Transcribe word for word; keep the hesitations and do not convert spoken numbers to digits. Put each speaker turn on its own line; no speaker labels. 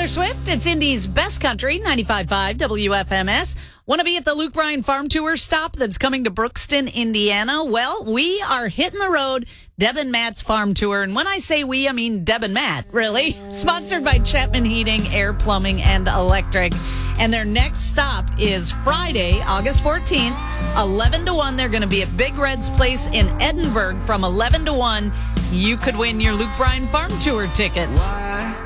Taylor Swift. It's Indy's best country, ninety-five point five W F M S. Want to be at the Luke Bryan Farm Tour stop that's coming to Brookston, Indiana? Well, we are hitting the road, Deb and Matt's Farm Tour. And when I say we, I mean Deb and Matt, really. Sponsored by Chapman Heating, Air Plumbing, and Electric. And their next stop is Friday, August fourteenth, eleven to one. They're going to be at Big Red's Place in Edinburgh from eleven to one. You could win your Luke Bryan Farm Tour tickets.
Why